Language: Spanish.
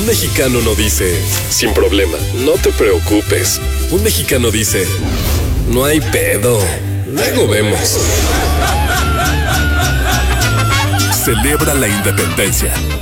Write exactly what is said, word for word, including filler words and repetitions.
Un mexicano no dice, sin problema, no te preocupes. Un mexicano dice, no hay pedo, luego vemos. Celebra la independencia.